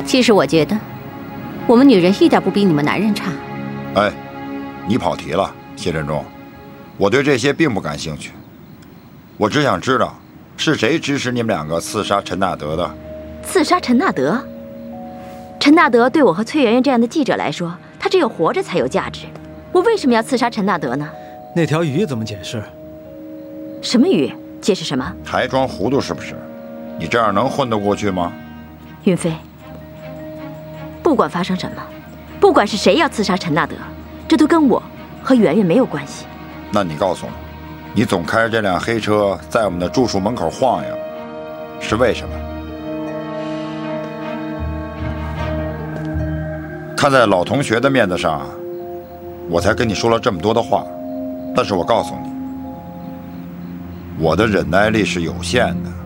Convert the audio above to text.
其实我觉得，我们女人一点不比你们男人差。 哎，你跑题了，谢振中。我对这些并不感兴趣，我只想知道是谁指使你们两个刺杀陈纳德的。 刺杀陈纳德？陈纳德对我和崔媛媛这样的记者来说，他只有活着才有价值。我为什么要刺杀陈纳德呢？ 那条鱼怎么解释？ 什么鱼？解释什么？ 还装糊涂是不是？你这样能混得过去吗？ 云飞，不管发生什么，不管是谁要刺杀陈纳德，这都跟我和媛媛没有关系。 那你告诉我，你总开着这辆黑车在我们的住处门口晃悠，是为什么？看在老同学的面子上，我才跟你说了这么多的话。但是我告诉你，我的忍耐力是有限的。